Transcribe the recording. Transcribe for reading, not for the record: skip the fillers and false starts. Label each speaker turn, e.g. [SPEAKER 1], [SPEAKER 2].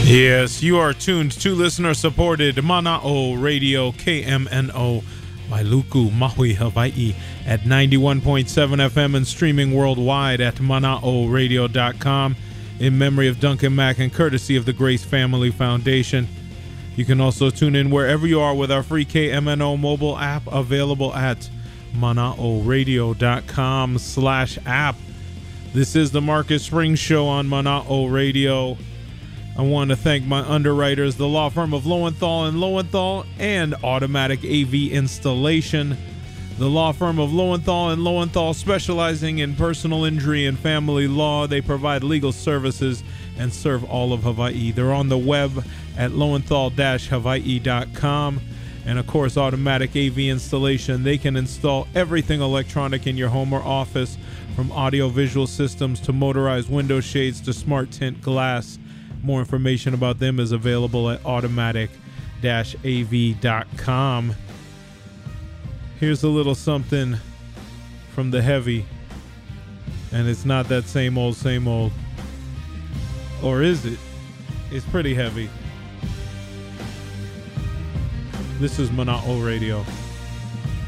[SPEAKER 1] Yes, you are tuned to listener-supported Mana'o Radio KMNO Wailuku, Maui, Hawaii at 91.7 FM and streaming worldwide at mana'oradio.com in memory of Duncan Mack and courtesy of the Grace Family Foundation. You can also tune in wherever you are with our free KMNO mobile app available at mana'oradio.com/app. This is the Marcus Springs Show on Mana'o Radio. I want to thank my underwriters, the law firm of Lowenthal & Lowenthal and Automatic AV Installation. The law firm of Lowenthal & Lowenthal, specializing in personal injury and family law. They provide legal services and serve all of Hawaii. They're on the web at lowenthal-hawaii.com. And of course, Automatic AV Installation. They can install everything electronic in your home or office, from audio-visual systems to motorized window shades to smart tint glass. More information about them is available at automatic-av.com. Here's a little something from the heavy. And it's not that same old, same old. Or is it? It's pretty heavy. This is Mana'o Radio.